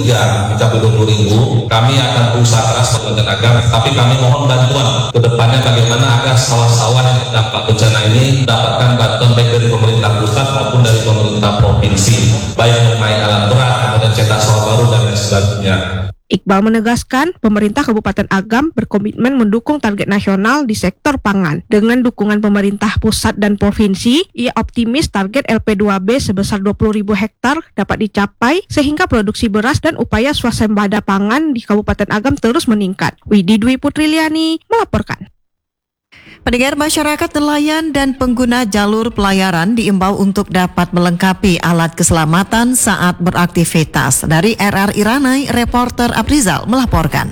mencapai 20.000. Kami akan berusaha keras Kabupaten Agam, tapi kami mohon bantuan ke depannya bagaimana agar sawah-sawah yang terdampak bencana ini mendapatkan bantuan baik dari pemerintah pusat maupun dari pemerintah provinsi, baik mengenai alat berat, kemudian cetak sawah baru dan lain sebagainya. Iqbal menegaskan, pemerintah Kabupaten Agam berkomitmen mendukung target nasional di sektor pangan. Dengan dukungan pemerintah pusat dan provinsi, ia optimis target LP2B sebesar 20.000 hektar dapat dicapai sehingga produksi beras dan upaya swasembada pangan di Kabupaten Agam terus meningkat. Widi Dwi Putriliani melaporkan. Pendengar, masyarakat nelayan dan pengguna jalur pelayaran diimbau untuk dapat melengkapi alat keselamatan saat beraktivitas. Dari RRI Ranai, reporter Aprizal melaporkan.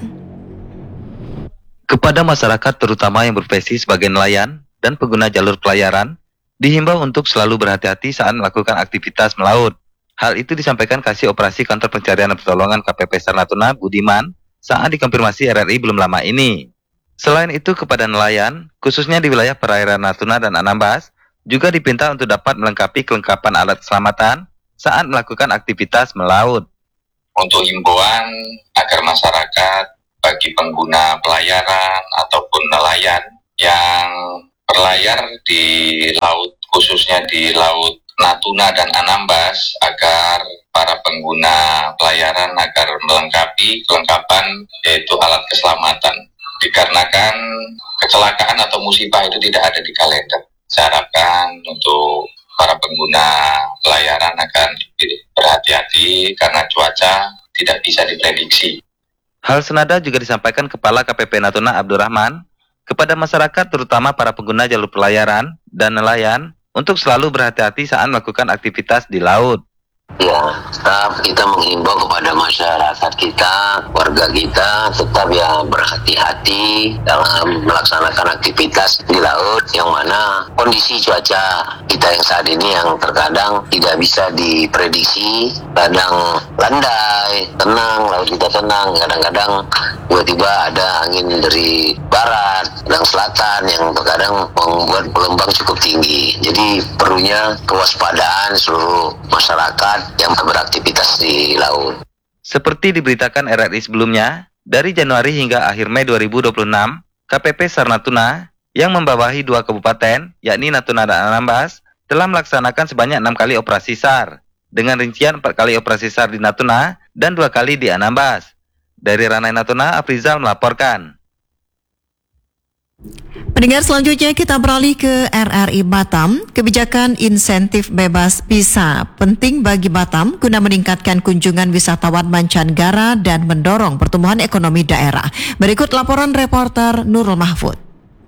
Kepada masyarakat terutama yang berprofesi sebagai nelayan dan pengguna jalur pelayaran, dihimbau untuk selalu berhati-hati saat melakukan aktivitas melaut. Hal itu disampaikan Kasih Operasi Kantor Pencarian dan Pertolongan KPP SAR Natuna, Budiman, saat dikonfirmasi RRI belum lama ini. Selain itu, kepada nelayan, khususnya di wilayah perairan Natuna dan Anambas, juga dipinta untuk dapat melengkapi kelengkapan alat keselamatan saat melakukan aktivitas melaut. Untuk himbauan agar masyarakat bagi pengguna pelayaran ataupun nelayan yang berlayar di laut, khususnya di laut Natuna dan Anambas, agar para pengguna pelayaran agar melengkapi kelengkapan yaitu alat keselamatan. Dikarenakan kecelakaan atau musibah itu tidak ada di kalender. Saya harapkan untuk para pengguna pelayaran akan berhati-hati karena cuaca tidak bisa diprediksi. Hal senada juga disampaikan Kepala KPP Natuna Abdurrahman kepada masyarakat terutama para pengguna jalur pelayaran dan nelayan untuk selalu berhati-hati saat melakukan aktivitas di laut. Ya, tetap kita menghimbau kepada masyarakat kita, warga kita, tetap ya berhati-hati dalam melaksanakan aktivitas di laut, yang mana kondisi cuaca kita yang saat ini yang terkadang tidak bisa diprediksi, kadang landai, tenang, laut kita tenang, kadang-kadang tiba-tiba ada angin dari barat, dan selatan yang terkadang membuat gelombang cukup tinggi. Jadi perlunya kewaspadaan seluruh masyarakat yang beraktivitas di laut. Seperti diberitakan RRI sebelumnya, dari Januari hingga akhir Mei 2026, KPP SAR Natuna yang membawahi 2 kabupaten, yakni Natuna dan Anambas, telah melaksanakan sebanyak 6 kali operasi SAR, dengan rincian 4 kali operasi SAR di Natuna dan 2 kali di Anambas. Dari Ranai Natuna, Aprizal melaporkan. Pendengar, selanjutnya kita beralih ke RRI Batam. Kebijakan insentif bebas visa penting bagi Batam guna meningkatkan kunjungan wisatawan mancanegara dan mendorong pertumbuhan ekonomi daerah. Berikut laporan reporter Nurul Mahfud.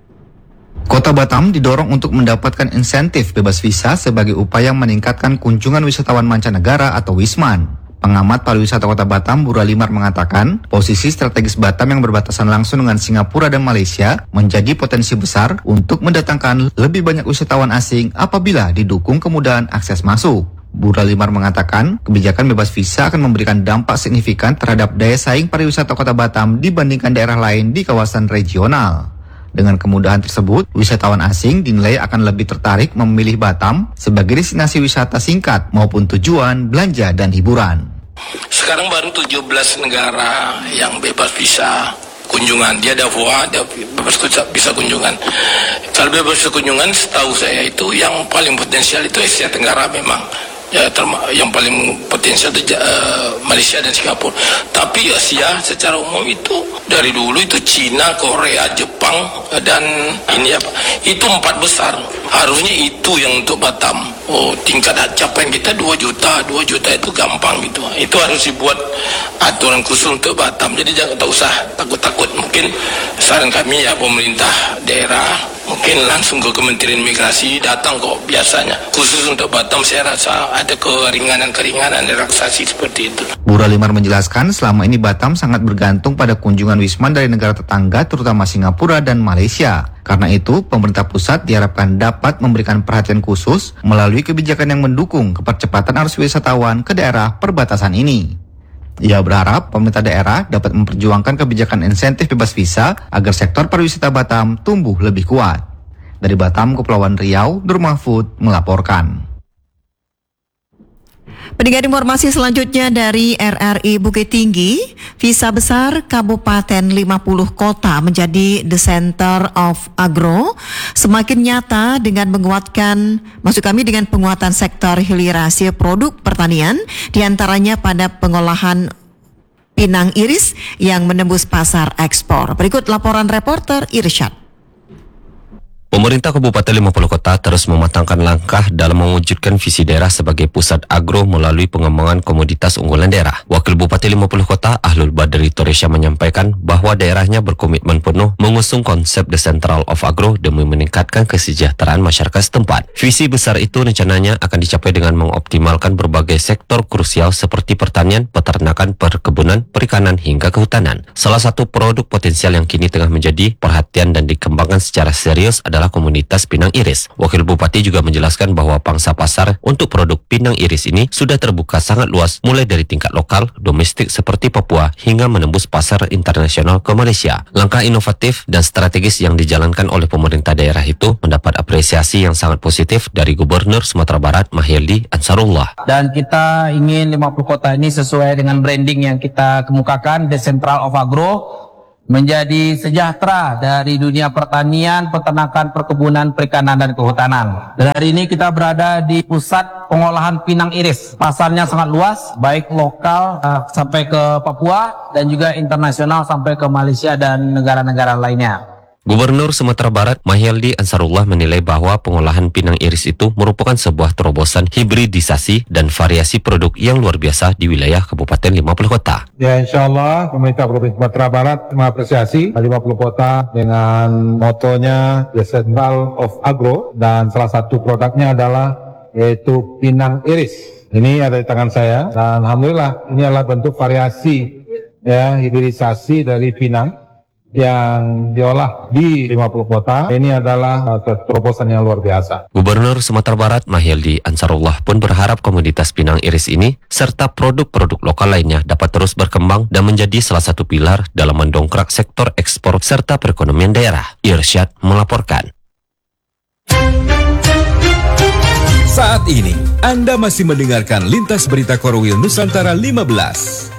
Kota Batam didorong untuk mendapatkan insentif bebas visa sebagai upaya meningkatkan kunjungan wisatawan mancanegara atau Wisman. Pengamat pariwisata Kota Batam, Bu Ralimar, mengatakan posisi strategis Batam yang berbatasan langsung dengan Singapura dan Malaysia menjadi potensi besar untuk mendatangkan lebih banyak wisatawan asing apabila didukung kemudahan akses masuk. Bu Ralimar mengatakan kebijakan bebas visa akan memberikan dampak signifikan terhadap daya saing pariwisata Kota Batam dibandingkan daerah lain di kawasan regional. Dengan kemudahan tersebut, wisatawan asing dinilai akan lebih tertarik memilih Batam sebagai destinasi wisata singkat maupun tujuan belanja dan hiburan. Sekarang baru 17 negara yang bebas visa kunjungan. Dia ada VOA, dia bebas visa kunjungan. Kalau bebas visa kunjungan, setahu saya itu yang paling potensial itu Asia Tenggara memang. Ya, yang paling potensial itu Malaysia dan Singapura. Tapi Asia secara umum itu dari dulu itu Cina, Korea, Jepang dan ini apa? Itu 4 besar. Harusnya itu yang untuk Batam. Oh, tingkat capaian kita 2 juta itu gampang gitu. Itu harus dibuat aturan khusus untuk Batam. Jadi jangan tak usah takut-takut. Mungkin saran kami ya pemerintah daerah mungkin langsung ke Kementerian Imigrasi datang kok biasanya. Khusus untuk Batam saya rasa ada keringanan relaksasi seperti itu. Bu Ralimar menjelaskan selama ini Batam sangat bergantung pada kunjungan wisman dari negara tetangga terutama Singapura dan Malaysia. Karena itu, pemerintah pusat diharapkan dapat memberikan perhatian khusus melalui kebijakan yang mendukung kepercepatan arus wisatawan ke daerah perbatasan ini. Ia berharap pemerintah daerah dapat memperjuangkan kebijakan insentif bebas visa agar sektor pariwisata Batam tumbuh lebih kuat. Dari Batam, Kepulauan Riau, Nur Mahfud melaporkan. Pendengar, informasi selanjutnya dari RRI Bukit Tinggi, visa besar Kabupaten 50 Kota menjadi the center of agro semakin nyata dengan dengan penguatan sektor hilirisasi produk pertanian, diantaranya pada pengolahan pinang iris yang menembus pasar ekspor. Berikut laporan reporter Irsyad. Pemerintah Kabupaten 50 Kota terus mematangkan langkah dalam mewujudkan visi daerah sebagai pusat agro melalui pengembangan komoditas unggulan daerah. Wakil Bupati 50 Kota Ahlul Badri Toresya menyampaikan bahwa daerahnya berkomitmen penuh mengusung konsep The Central of Agro demi meningkatkan kesejahteraan masyarakat setempat. Visi besar itu rencananya akan dicapai dengan mengoptimalkan berbagai sektor krusial seperti pertanian, peternakan, perkebunan, perikanan hingga kehutanan. Salah satu produk potensial yang kini tengah menjadi perhatian dan dikembangkan secara serius adalah komunitas pinang iris. Wakil Bupati juga menjelaskan bahwa pangsa pasar untuk produk pinang iris ini sudah terbuka sangat luas, mulai dari tingkat lokal, domestik seperti Papua hingga menembus pasar internasional ke Malaysia. Langkah inovatif dan strategis yang dijalankan oleh pemerintah daerah itu mendapat apresiasi yang sangat positif dari Gubernur Sumatera Barat Mahyildi Ansarullah. Dan kita ingin 50 kota ini sesuai dengan branding yang kita kemukakan, The Central of Agro, menjadi sejahtera dari dunia pertanian, peternakan, perkebunan, perikanan, dan kehutanan. Dan hari ini kita berada di pusat pengolahan pinang iris. Pasarnya sangat luas, baik lokal sampai ke Papua dan juga internasional sampai ke Malaysia dan negara-negara lainnya. Gubernur Sumatera Barat Mahyildi Ansarullah menilai bahwa pengolahan pinang iris itu merupakan sebuah terobosan hibridisasi dan variasi produk yang luar biasa di wilayah Kabupaten 50 Kota. Ya, insya Allah pemerintah Provinsi Sumatera Barat mengapresiasi 50 kota dengan motonya The Central of Agro, dan salah satu produknya adalah yaitu pinang iris. Ini ada di tangan saya dan alhamdulillah ini adalah bentuk variasi ya hibridisasi dari pinang yang diolah di 50 kota. Ini adalah terobosan yang luar biasa. Gubernur Sumatera Barat Mahyildi Ansarullah pun berharap komoditas pinang iris ini serta produk-produk lokal lainnya dapat terus berkembang dan menjadi salah satu pilar dalam mendongkrak sektor ekspor serta perekonomian daerah. Irsyad melaporkan. Saat ini Anda masih mendengarkan Lintas Berita Korwil Nusantara 15.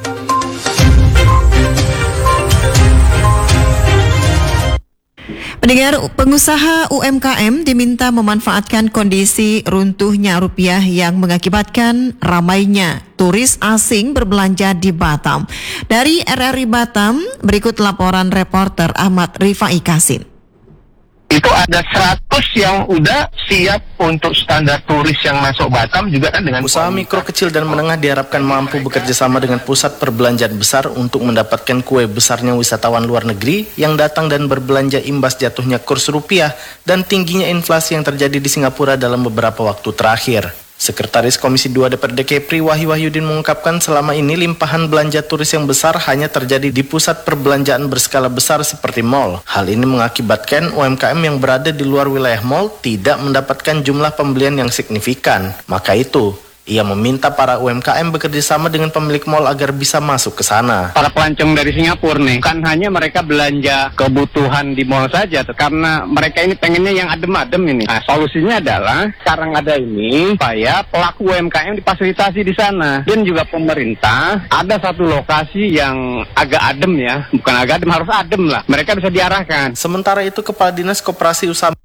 Pendengar, pengusaha UMKM diminta memanfaatkan kondisi runtuhnya rupiah yang mengakibatkan ramainya turis asing berbelanja di Batam. Dari RRI Batam, berikut laporan reporter Ahmad Rifai Kasim. Itu ada 100 yang udah siap untuk standar turis yang masuk Batam juga kan dengan usaha mikro, kecil dan menengah diharapkan mampu bekerja sama dengan pusat perbelanjaan besar untuk mendapatkan kue besarnya wisatawan luar negeri yang datang dan berbelanja imbas jatuhnya kurs rupiah dan tingginya inflasi yang terjadi di Singapura dalam beberapa waktu terakhir. Sekretaris Komisi 2 DPRD Kepri Wahyu Wahyudin mengungkapkan selama ini limpahan belanja turis yang besar hanya terjadi di pusat perbelanjaan berskala besar seperti mal. Hal ini mengakibatkan UMKM yang berada di luar wilayah mal tidak mendapatkan jumlah pembelian yang signifikan. Maka itu, ia meminta para UMKM bekerja sama dengan pemilik mal agar bisa masuk ke sana. Para pelancong dari Singapura nih, kan hanya mereka belanja kebutuhan di mal saja, karena mereka ini pengennya yang adem-adem ini. Nah, solusinya adalah sekarang ada ini, supaya pelaku UMKM difasilitasi di sana. Dan juga pemerintah, ada satu lokasi yang agak adem ya, bukan agak adem, harus adem lah. Mereka bisa diarahkan. Sementara itu, Kepala Dinas Koperasi Usaha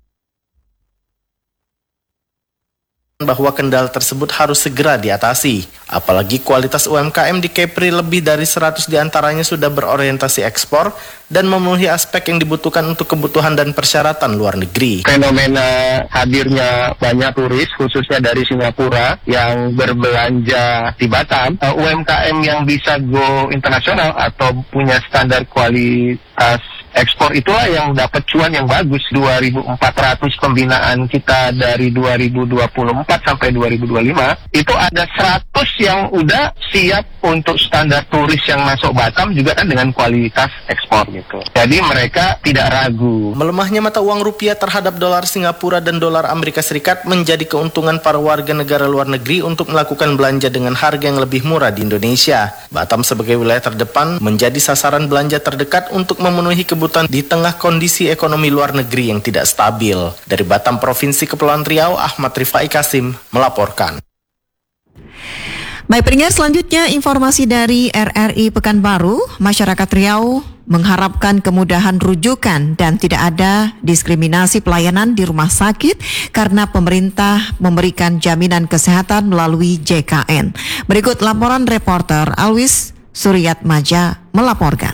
bahwa kendala tersebut harus segera diatasi. Apalagi kualitas UMKM di Kepri lebih dari 100 diantaranya sudah berorientasi ekspor dan memenuhi aspek yang dibutuhkan untuk kebutuhan dan persyaratan luar negeri. Fenomena hadirnya banyak turis khususnya dari Singapura yang berbelanja di Batam, UMKM yang bisa go internasional atau punya standar kualitas ekspor itulah yang dapat cuan yang bagus. 2.400 pembinaan kita dari 2024 sampai 2025 itu ada 100 yang udah siap untuk standar turis yang masuk Batam juga kan dengan kualitas ekspor gitu. Jadi mereka tidak ragu. Melemahnya mata uang rupiah terhadap dolar Singapura dan dolar Amerika Serikat menjadi keuntungan para warga negara luar negeri untuk melakukan belanja dengan harga yang lebih murah di Indonesia. Batam sebagai wilayah terdepan menjadi sasaran belanja terdekat untuk memenuhi kebutuhan di tengah kondisi ekonomi luar negeri yang tidak stabil. Dari Batam, Provinsi Kepulauan Riau, Ahmad Rifai Kasim melaporkan. Baik pendengar, selanjutnya informasi dari RRI Pekanbaru. Masyarakat Riau mengharapkan kemudahan rujukan dan tidak ada diskriminasi pelayanan di rumah sakit karena pemerintah memberikan jaminan kesehatan melalui JKN. Berikut laporan reporter Alwis Suryatmaja melaporkan.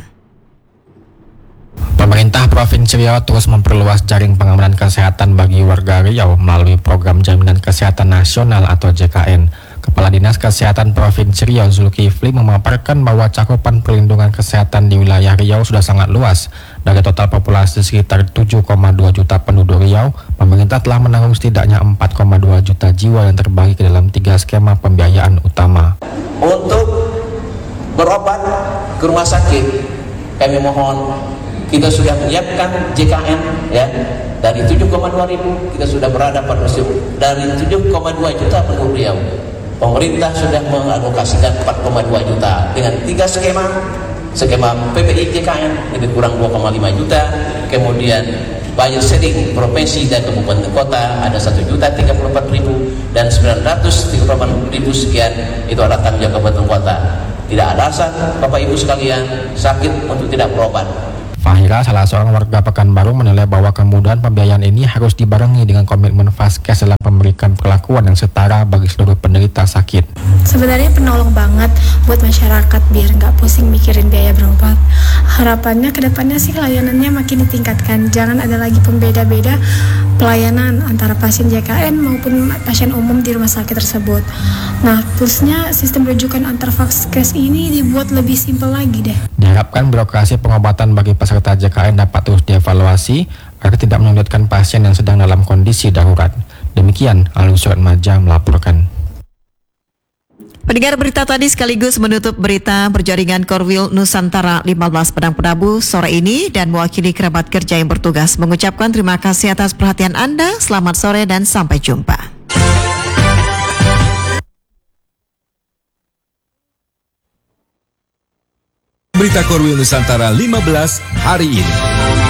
Pemerintah Provinsi Riau terus memperluas jaring pengamanan kesehatan bagi warga Riau melalui program Jaminan Kesehatan Nasional atau JKN. Kepala Dinas Kesehatan Provinsi Riau Zulkifli memaparkan bahwa cakupan perlindungan kesehatan di wilayah Riau sudah sangat luas. Dari total populasi sekitar 7,2 juta penduduk Riau, pemerintah telah menanggung setidaknya 4,2 juta jiwa yang terbagi ke dalam 3 skema pembiayaan utama. Untuk berobat ke rumah sakit, kami mohon kita sudah menyiapkan JKN ya. Dari 7,2 ribu kita sudah berada pada dari 7,2 juta penduduk Riau. Pemerintah sudah mengalokasikan 4,2 juta dengan 3 skema PPI JKN itu kurang 2,5 juta, kemudian budget setting provinsi dan kabupaten kota ada 1.034.000 dan 938.000 sekian itu ada tanggung jawab kabupaten kota. Tidak ada alasan Bapak Ibu sekalian sakit untuk tidak berobat. Fahira, salah seorang warga Pekanbaru, menilai bahwa kemudahan pembiayaan ini harus dibarengi dengan komitmen Vaskes dalam memberikan perlakuan yang setara bagi seluruh penderita sakit. Sebenarnya penolong banget buat masyarakat biar nggak pusing mikirin biaya berobat. Harapannya kedepannya sih layanannya makin ditingkatkan. Jangan ada lagi pembeda-beda pelayanan antara pasien JKN maupun pasien umum di rumah sakit tersebut. Nah, plusnya sistem rujukan antar Vaskes ini dibuat lebih simpel lagi deh. Diharapkan birokrasi pengobatan bagi peserta JKN dapat terus dievaluasi agar tidak menyulitkan pasien yang sedang dalam kondisi darurat. Demikian, Alun Suratmaja melaporkan. Pendengar, berita tadi sekaligus menutup berita berjaringan Korwil Nusantara 15 Padang Prabu sore ini dan mewakili kerabat kerja yang bertugas mengucapkan terima kasih atas perhatian Anda. Selamat sore dan sampai jumpa. Berita Korwil Nusantara 15 hari ini.